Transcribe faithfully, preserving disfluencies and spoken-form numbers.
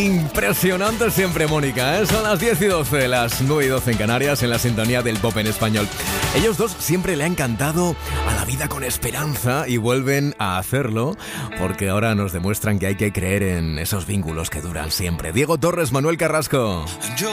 Impresionante siempre, Mónica, ¿eh? Son las diez y doce, las nueve y doce en Canarias, en la sintonía del pop en español. Ellos dos siempre le han cantado a la vida con esperanza y vuelven a hacerlo porque ahora nos demuestran que hay que creer en esos vínculos que duran siempre. Diego Torres, Manuel Carrasco. Yo